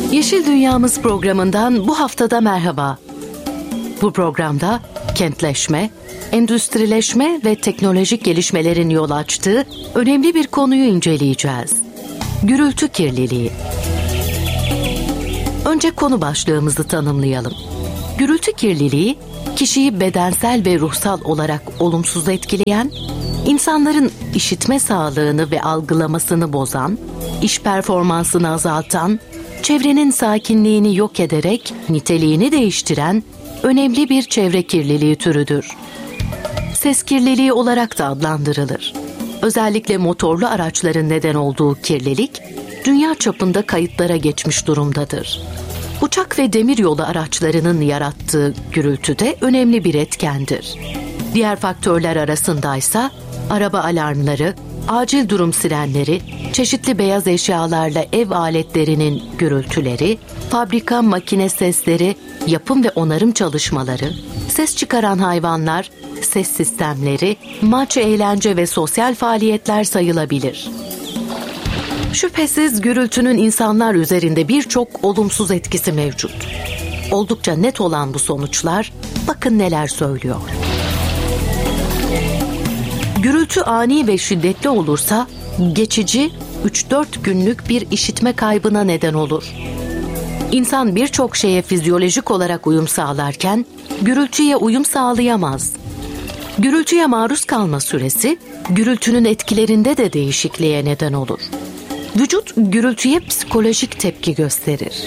Yeşil Dünyamız programından bu haftada merhaba. Bu programda kentleşme, endüstrileşme ve teknolojik gelişmelerin yol açtığı önemli bir konuyu inceleyeceğiz. Gürültü kirliliği. Önce konu başlığımızı tanımlayalım. Gürültü kirliliği, kişiyi bedensel ve ruhsal olarak olumsuz etkileyen, insanların işitme sağlığını ve algılamasını bozan, iş performansını azaltan, çevrenin sakinliğini yok ederek niteliğini değiştiren önemli bir çevre kirliliği türüdür. Ses kirliliği olarak da adlandırılır. Özellikle motorlu araçların neden olduğu kirlilik, dünya çapında kayıtlara geçmiş durumdadır. Uçak ve demiryolu araçlarının yarattığı gürültü de önemli bir etkendir. Diğer faktörler arasındaysa araba alarmları, acil durum sirenleri, çeşitli beyaz eşyalarla ev aletlerinin gürültüleri, fabrika makine sesleri, yapım ve onarım çalışmaları, ses çıkaran hayvanlar, ses sistemleri, maç, eğlence ve sosyal faaliyetler sayılabilir. Şüphesiz gürültünün insanlar üzerinde birçok olumsuz etkisi mevcut. Oldukça net olan bu sonuçlar, bakın neler söylüyor. Gürültü ani ve şiddetli olursa, geçici 3-4 günlük bir işitme kaybına neden olur. İnsan birçok şeye fizyolojik olarak uyum sağlarken, gürültüye uyum sağlayamaz. Gürültüye maruz kalma süresi, gürültünün etkilerinde de değişikliğe neden olur. Vücut gürültüye psikolojik tepki gösterir.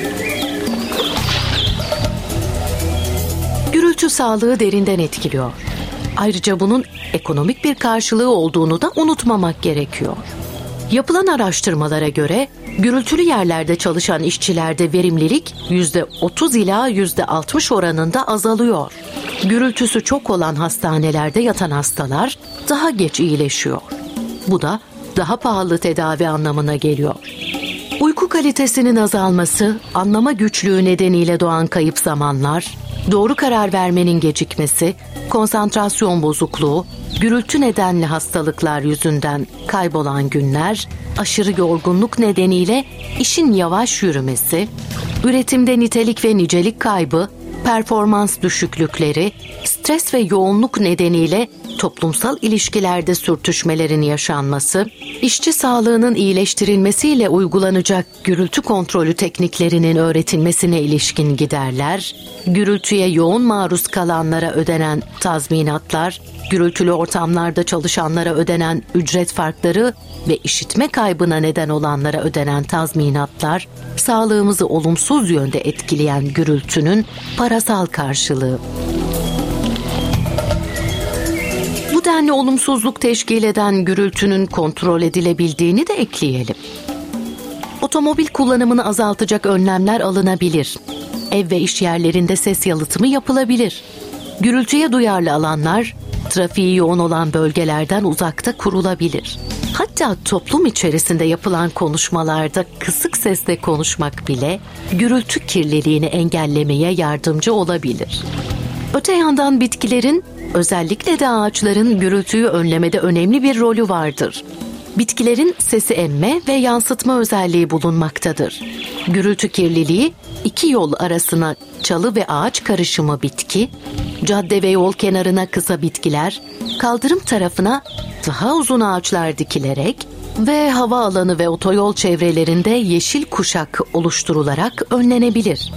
Gürültü sağlığı derinden etkiliyor. Ayrıca bunun ekonomik bir karşılığı olduğunu da unutmamak gerekiyor. Yapılan araştırmalara göre gürültülü yerlerde çalışan işçilerde verimlilik %30 ila %60 oranında azalıyor. Gürültüsü çok olan hastanelerde yatan hastalar daha geç iyileşiyor. Bu da daha pahalı tedavi anlamına geliyor. Uyku kalitesinin azalması, anlama güçlüğü nedeniyle doğan kayıp zamanlar, doğru karar vermenin gecikmesi, konsantrasyon bozukluğu, gürültü nedenli hastalıklar yüzünden kaybolan günler, aşırı yorgunluk nedeniyle işin yavaş yürümesi, üretimde nitelik ve nicelik kaybı, performans düşüklükleri, stres ve yoğunluk nedeniyle toplumsal ilişkilerde sürtüşmelerin yaşanması, işçi sağlığının iyileştirilmesiyle uygulanacak gürültü kontrolü tekniklerinin öğretilmesine ilişkin giderler, gürültüye yoğun maruz kalanlara ödenen tazminatlar, gürültülü ortamlarda çalışanlara ödenen ücret farkları ve işitme kaybına neden olanlara ödenen tazminatlar, sağlığımızı olumsuz yönde etkileyen gürültünün parasal karşılığı. Bu denli olumsuzluk teşkil eden gürültünün kontrol edilebildiğini de ekleyelim. Otomobil kullanımını azaltacak önlemler alınabilir. Ev ve iş yerlerinde ses yalıtımı yapılabilir. Gürültüye duyarlı alanlar, trafiği yoğun olan bölgelerden uzakta kurulabilir. Hatta toplum içerisinde yapılan konuşmalarda kısık sesle konuşmak bile gürültü kirliliğini engellemeye yardımcı olabilir. Öte yandan bitkilerin, özellikle de ağaçların gürültüyü önlemede önemli bir rolü vardır. Bitkilerin sesi emme ve yansıtma özelliği bulunmaktadır. Gürültü kirliliği, iki yol arasına çalı ve ağaç karışımı bitki, cadde ve yol kenarına kısa bitkiler, kaldırım tarafına daha uzun ağaçlar dikilerek ve hava alanı ve otoyol çevrelerinde yeşil kuşak oluşturularak önlenebilir.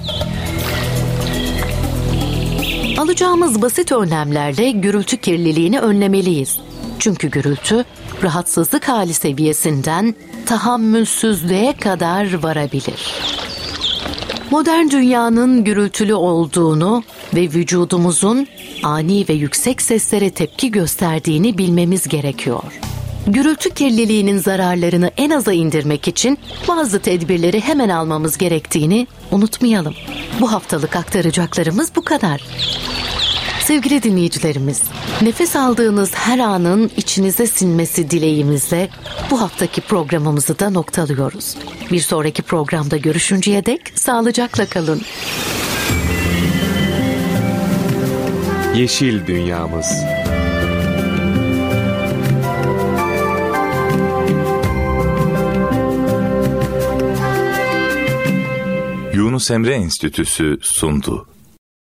Alacağımız basit önlemlerle gürültü kirliliğini önlemeliyiz. Çünkü gürültü, rahatsızlık hali seviyesinden tahammülsüzlüğe kadar varabilir. Modern dünyanın gürültülü olduğunu ve vücudumuzun ani ve yüksek seslere tepki gösterdiğini bilmemiz gerekiyor. Gürültü kirliliğinin zararlarını en aza indirmek için bazı tedbirleri hemen almamız gerektiğini unutmayalım. Bu haftalık aktaracaklarımız bu kadar. Sevgili dinleyicilerimiz, nefes aldığınız her anın içinize sinmesi dileğimizle bu haftaki programımızı da noktalıyoruz. Bir sonraki programda görüşünceye dek sağlıcakla kalın. Yeşil Dünyamız. Yunus Emre Enstitüsü sundu.